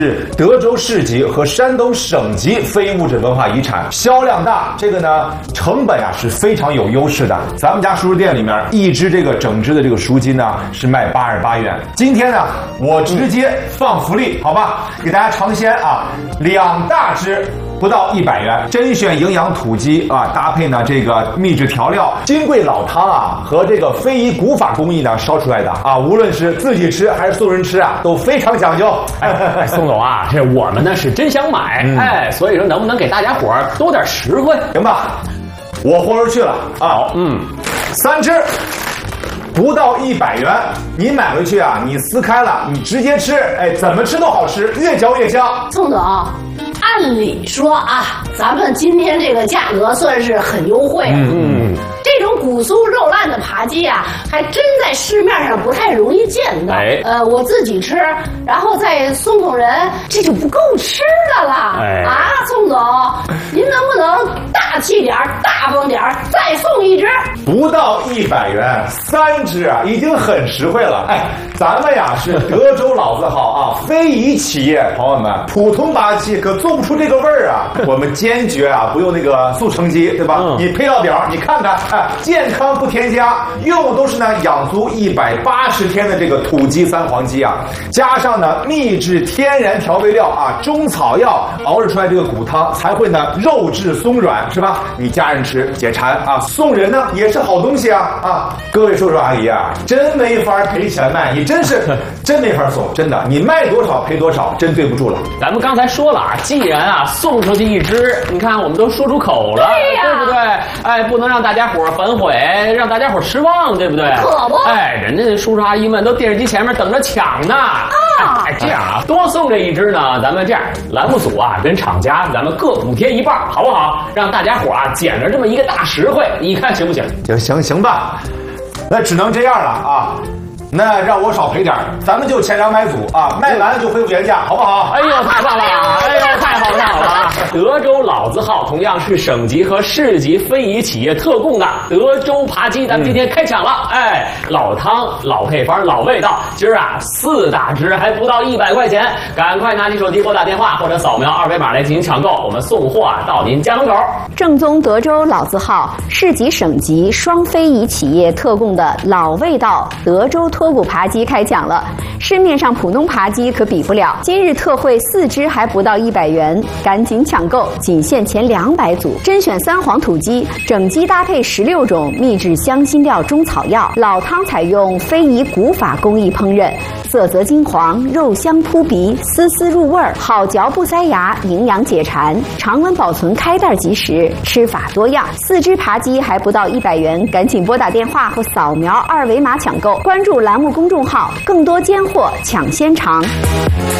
是德州市级和山东省级非物质文化遗产，销量大，这个呢成本是非常有优势的。咱们家熟食店里面一只这个整只的这个熟鸡呢是卖88元，今天呢我直接放福利，好吧，给大家尝鲜2大只。不到100元，甄选营养土鸡搭配呢这个秘制调料金贵老汤和这个非遗古法工艺呢烧出来的无论是自己吃还是送人吃都非常讲究。 宋总这我们呢是真想买，所以说能不能给大家伙儿多点实惠？ 行吧，我豁出去了好，3只。不到100元，你买回去你撕开了，你直接吃，怎么吃都好吃，越嚼越香。 宋总，按理说咱们今天这个价格算是很优惠了。这种骨酥肉烂的扒鸡还真在市面上不太容易见到。我自己吃，然后再送人，这就不够吃的了。宋总，您能不能大气点、大方点，再送1只？ 不到100元，3只已经很实惠了。咱们是德州老字号非遗企业，朋友们，普通扒鸡可做不出这个味儿我们坚决不用那个速成鸡，对吧？你配料表你看看，健康不添加，用的都是呢养足180天的这个土鸡三黄鸡加上呢秘制天然调味料中草药熬制出来这个骨汤，才会呢肉质松软，是吧？你家人吃解馋送人呢也是好东西各位叔叔阿姨真没法赔钱卖，你真是真没法送，真的，你卖多少赔多少，真对不住了。 咱们刚才说了既然送出去1只，你看我们都说出口了，对不对？不能让大家伙反悔，让大家伙失望，对不对？ 可不。 人家叔叔阿姨们都电视机前面等着抢呢。这样多送这1只呢，咱们这样栏目组跟厂家咱们各补贴一半，好不好？让大家伙捡着这么一个大实惠，你看行不行？ 行吧，那只能这样了那让我少赔点，咱们就前200组卖完了就恢复原价，好不好？ 太棒了！太好了！德州老字号同样是省级和市级非遗企业特供的德州扒鸡，咱们今天开抢了！老汤、老配方、老味道，今儿4大只还不到100块钱，赶快拿起手机拨打电话或者扫描2维码来进行抢购，我们送货到您家门口。 正宗德州老字号、市级省级双非遗企业特供的老味道德州脱骨扒鸡开抢了，市面上普通扒鸡可比不了，今日特惠4只还不到100元，赶紧抢购，仅限前200组，甄选3黄土鸡，整鸡搭配16种秘制香辛料中草药，老汤采用非遗古法工艺烹饪，色泽金黄，肉香扑鼻，丝丝入味儿，好嚼不塞牙，营养解馋，常温保存开袋即食，吃法多样。4只扒鸡还不到100元，赶紧拨打电话或扫描2维码抢购，关注栏目公众号，更多尖货抢先尝。